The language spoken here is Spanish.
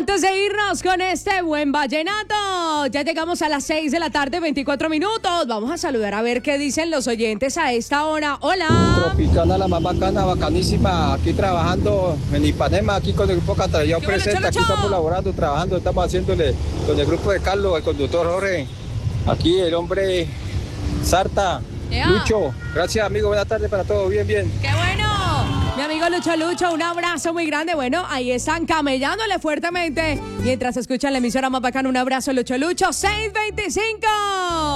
Antes de irnos con este buen vallenato, ya llegamos a las 6 de la tarde, 24 minutos. Vamos a saludar a ver qué dicen los oyentes a esta hora. ¡Hola! Tropicana, la más bacana, bacanísima. Aquí trabajando en Ipanema, aquí con el grupo Catallado presente. Aquí estamos laborando, trabajando, estamos haciéndole con el grupo de Carlos, el conductor Jorge. Aquí el hombre Sarta, Lucho. Gracias, amigo. Buenas tardes para todos. Bien, bien. ¡Qué bueno! Mi amigo Lucho, un abrazo muy grande. Bueno, ahí están camellándole fuertemente mientras escuchan la emisora más bacana. Un abrazo, Lucho, 625.